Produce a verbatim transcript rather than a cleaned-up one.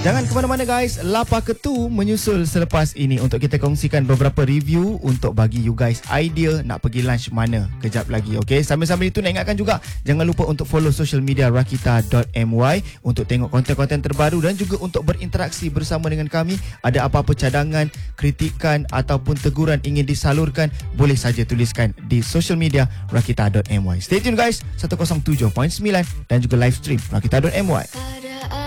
Jangan ke mana-mana guys, Lapa Ketu menyusul selepas ini untuk kita kongsikan beberapa review untuk bagi you guys idea nak pergi lunch mana kejap lagi, okay? Sambil-sambil itu nak ingatkan juga, jangan lupa untuk follow social media rakita dot my untuk tengok konten-konten terbaru dan juga untuk berinteraksi bersama dengan kami. Ada apa-apa cadangan, kritikan ataupun teguran ingin disalurkan, boleh saja tuliskan di social media rakita dot my. Stay tune guys, seratus tujuh perpuluhan sembilan dan juga live stream rakita dot my.